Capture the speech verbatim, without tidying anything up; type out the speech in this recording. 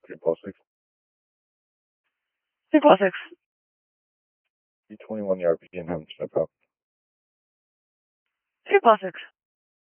Three plus six. Three plus six. E twenty-one, the R P M haven't stepped up. Three plus six.